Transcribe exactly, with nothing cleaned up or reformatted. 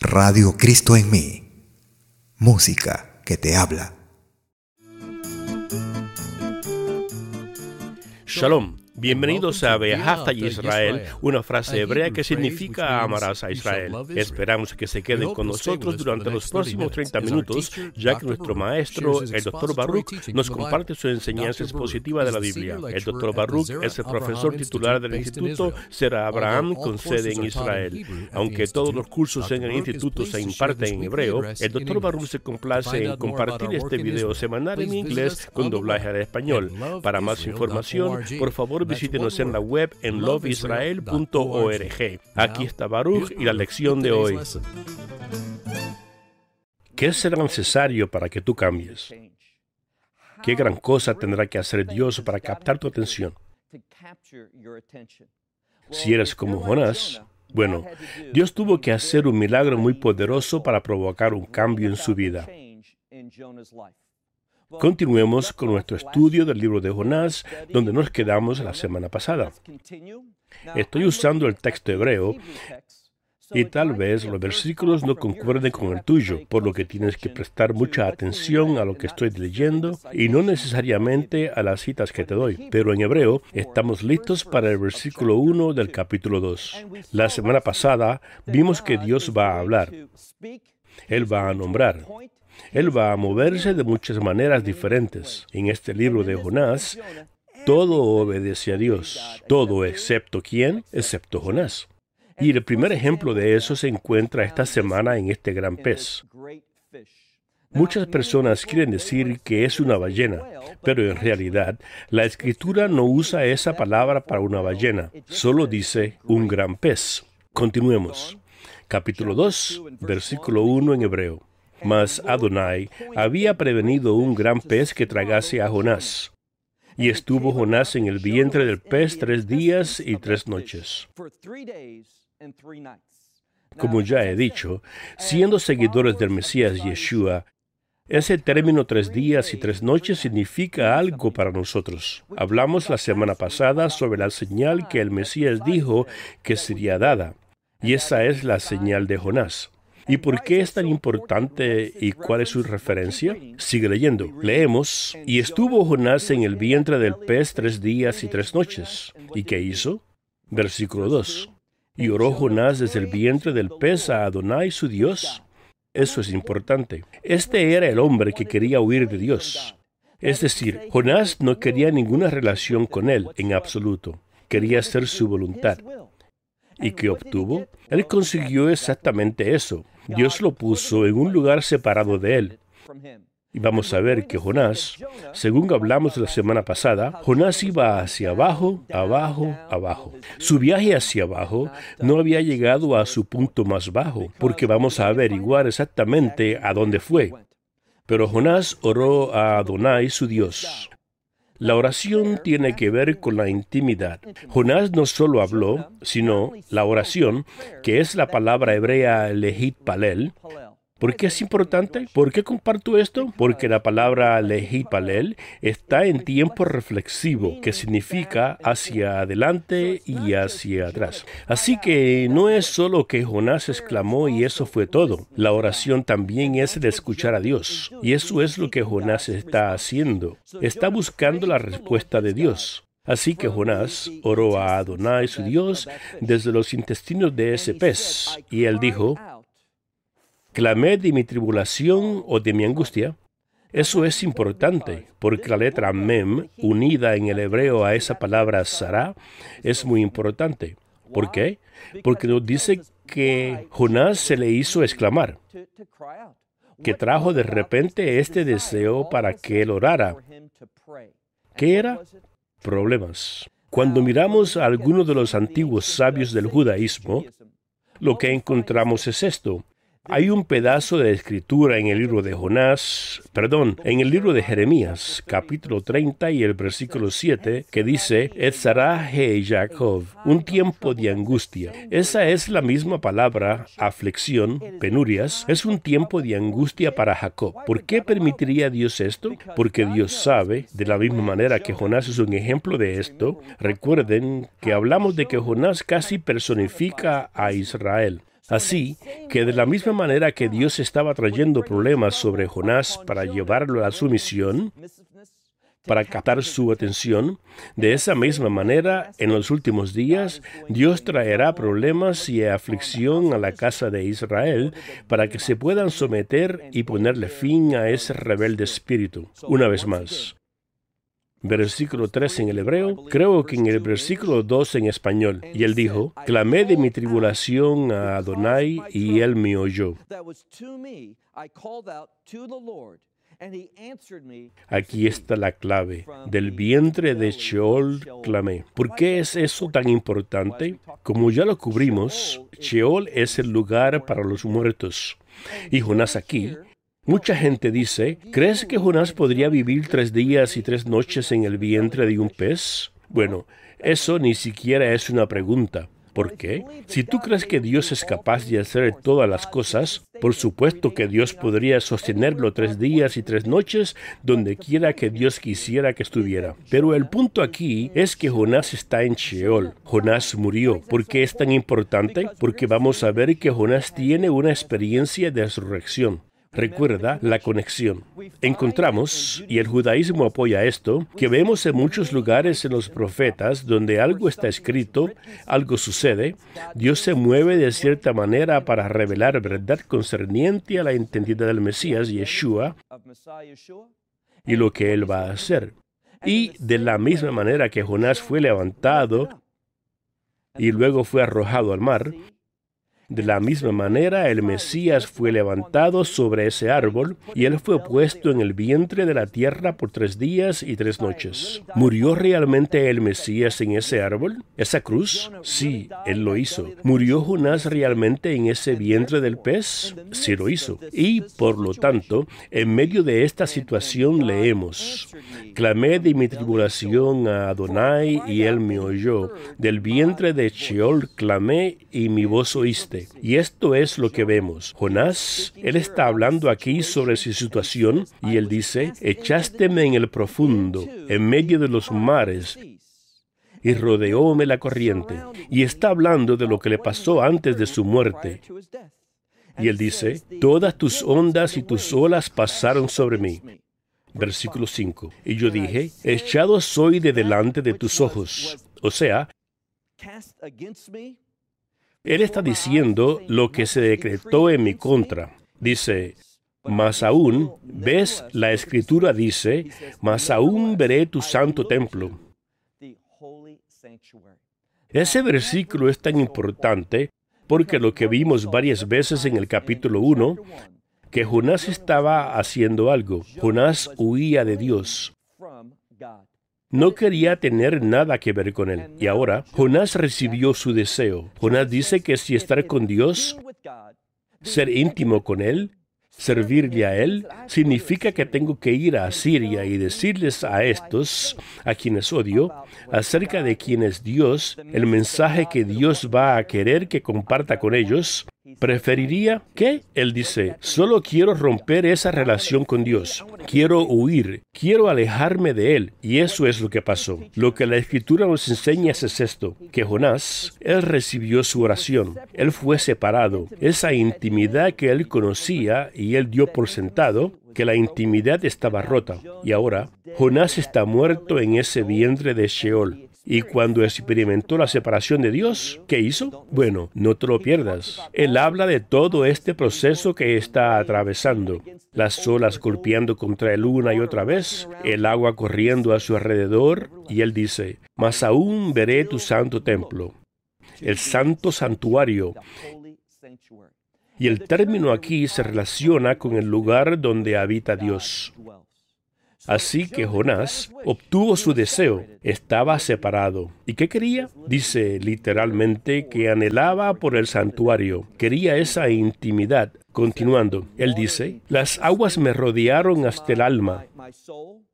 Radio Cristo en mí. Música que te habla. Shalom. Bienvenidos a Ve'ahavta Israel, una frase hebrea que significa amarás a Israel. Esperamos que se queden con nosotros durante los próximos treinta minutos, ya que nuestro maestro, el doctor Baruch, nos comparte su enseñanza expositiva de la Biblia. El doctor Baruch es el profesor titular del Instituto Será Abraham con sede en Israel. Aunque todos los cursos en el instituto se imparten en hebreo, el doctor Baruch se complace en compartir este video semanal en inglés con doblaje al español. Para más información, por favor, visítenos en la web en love israel punto org. Aquí está Baruch y la lección de hoy. ¿Qué será necesario para que tú cambies? ¿Qué gran cosa tendrá que hacer Dios para captar tu atención? Si eres como Jonás, bueno, Dios tuvo que hacer un milagro muy poderoso para provocar un cambio en su vida. Continuemos con nuestro estudio del libro de Jonás, donde nos quedamos la semana pasada. Estoy usando el texto hebreo y tal vez los versículos no concuerden con el tuyo, por lo que tienes que prestar mucha atención a lo que estoy leyendo y no necesariamente a las citas que te doy. Pero en hebreo estamos listos para el versículo uno del capítulo dos. La semana pasada vimos que Dios va a hablar. Él va a nombrar. Él va a moverse de muchas maneras diferentes. En este libro de Jonás, todo obedece a Dios. Todo excepto ¿quién? Excepto Jonás. Y el primer ejemplo de eso se encuentra esta semana en este gran pez. Muchas personas quieren decir que es una ballena, pero en realidad la Escritura no usa esa palabra para una ballena, solo dice un gran pez. Continuemos. Capítulo dos, versículo uno en hebreo. Mas Adonai había prevenido un gran pez que tragase a Jonás. Y estuvo Jonás en el vientre del pez tres días y tres noches. Como ya he dicho, siendo seguidores del Mesías Yeshua, ese término tres días y tres noches significa algo para nosotros. Hablamos la semana pasada sobre la señal que el Mesías dijo que sería dada. Y esa es la señal de Jonás. ¿Y por qué es tan importante y cuál es su referencia? Sigue leyendo. Leemos, y estuvo Jonás en el vientre del pez tres días y tres noches. ¿Y qué hizo? Versículo dos. Y oró Jonás desde el vientre del pez a Adonai su Dios. Eso es importante. Este era el hombre que quería huir de Dios. Es decir, Jonás no quería ninguna relación con él en absoluto. Quería hacer su voluntad. ¿Y qué obtuvo? Él consiguió exactamente eso. Dios lo puso en un lugar separado de él. Y vamos a ver que Jonás, según hablamos la semana pasada, Jonás iba hacia abajo, abajo, abajo. Su viaje hacia abajo no había llegado a su punto más bajo, porque vamos a averiguar exactamente a dónde fue. Pero Jonás oró a Adonai, su Dios. La oración tiene que ver con la intimidad. Jonás no solo habló, sino la oración, que es la palabra hebrea lehitpalel. ¿Por qué es importante? ¿Por qué comparto esto? Porque la palabra lehitpalel está en tiempo reflexivo, que significa hacia adelante y hacia atrás. Así que no es solo que Jonás exclamó y eso fue todo. La oración también es el escuchar a Dios. Y eso es lo que Jonás está haciendo. Está buscando la respuesta de Dios. Así que Jonás oró a Adonai, su Dios, desde los intestinos de ese pez. Y él dijo, clamé de mi tribulación o de mi angustia. Eso es importante, porque la letra mem, unida en el hebreo a esa palabra sará, es muy importante. ¿Por qué? Porque nos dice que Jonás se le hizo exclamar, que trajo de repente este deseo para que él orara. ¿Qué era? Problemas. Cuando miramos a algunos de los antiguos sabios del judaísmo, lo que encontramos es esto. Hay un pedazo de escritura en el libro de Jonás, perdón, en el libro de Jeremías, capítulo treinta y el versículo siete, que dice, Et sará he Jacob, un tiempo de angustia. Esa es la misma palabra, aflicción, penurias, es un tiempo de angustia para Jacob. ¿Por qué permitiría Dios esto? Porque Dios sabe, de la misma manera que Jonás es un ejemplo de esto. Recuerden que hablamos de que Jonás casi personifica a Israel. Así que de la misma manera que Dios estaba trayendo problemas sobre Jonás para llevarlo a la sumisión, para captar su atención, de esa misma manera, en los últimos días, Dios traerá problemas y aflicción a la casa de Israel para que se puedan someter y ponerle fin a ese rebelde espíritu. Una vez más. Versículo tres en el hebreo, creo que en el versículo dos en español. Y él dijo, clamé de mi tribulación a Adonai y él me oyó. Aquí está la clave. Del vientre de Sheol clamé. ¿Por qué es eso tan importante? Como ya lo cubrimos, Sheol es el lugar para los muertos. Y Jonás aquí, mucha gente dice, ¿crees que Jonás podría vivir tres días y tres noches en el vientre de un pez? Bueno, eso ni siquiera es una pregunta. ¿Por qué? Si tú crees que Dios es capaz de hacer todas las cosas, por supuesto que Dios podría sostenerlo tres días y tres noches donde quiera que Dios quisiera que estuviera. Pero el punto aquí es que Jonás está en Sheol. Jonás murió. ¿Por qué es tan importante? Porque vamos a ver que Jonás tiene una experiencia de resurrección. Recuerda la conexión. Encontramos, y el judaísmo apoya esto, que vemos en muchos lugares en los profetas donde algo está escrito, algo sucede, Dios se mueve de cierta manera para revelar verdad concerniente a la identidad del Mesías, Yeshua, y lo que él va a hacer. Y de la misma manera que Jonás fue levantado y luego fue arrojado al mar, de la misma manera, el Mesías fue levantado sobre ese árbol y él fue puesto en el vientre de la tierra por tres días y tres noches. ¿Murió realmente el Mesías en ese árbol? ¿Esa cruz? Sí, él lo hizo. ¿Murió Jonás realmente en ese vientre del pez? Sí lo hizo. Y, por lo tanto, en medio de esta situación leemos, clamé de mi tribulación a Adonai y él me oyó. Del vientre de Sheol clamé y mi voz oíste. Y esto es lo que vemos. Jonás, él está hablando aquí sobre su situación y él dice, echásteme en el profundo, en medio de los mares, y rodeóme la corriente. Y está hablando de lo que le pasó antes de su muerte. Y él dice, todas tus ondas y tus olas pasaron sobre mí. Versículo cinco. Y yo dije, echado soy de delante de tus ojos. O sea, él está diciendo lo que se decretó en mi contra. Dice, más aún, ¿ves? La Escritura dice, más aún veré tu santo templo. Ese versículo es tan importante porque lo que vimos varias veces en el capítulo uno, que Jonás estaba haciendo algo. Jonás huía de Dios. No quería tener nada que ver con él. Y ahora, Jonás recibió su deseo. Jonás dice que si estar con Dios, ser íntimo con él, servirle a él, significa que tengo que ir a Asiria y decirles a estos, a quienes odio, acerca de quién es Dios, el mensaje que Dios va a querer que comparta con ellos. ¿Preferiría qué? Él dice, solo quiero romper esa relación con Dios. Quiero huir. Quiero alejarme de Él. Y eso es lo que pasó. Lo que la Escritura nos enseña es esto, que Jonás, él recibió su oración. Él fue separado. Esa intimidad que él conocía y él dio por sentado, que la intimidad estaba rota. Y ahora, Jonás está muerto en ese vientre de Sheol. Y cuando experimentó la separación de Dios, ¿qué hizo? Bueno, no te lo pierdas. Él habla de todo este proceso que está atravesando. Las olas golpeando contra él una y otra vez, el agua corriendo a su alrededor, y él dice, mas aún veré tu santo templo, el santo santuario. Y el término aquí se relaciona con el lugar donde habita Dios. Así que Jonás obtuvo su deseo, estaba separado. ¿Y qué quería? Dice literalmente que anhelaba por el santuario, quería esa intimidad. Continuando, él dice, las aguas me rodearon hasta el alma.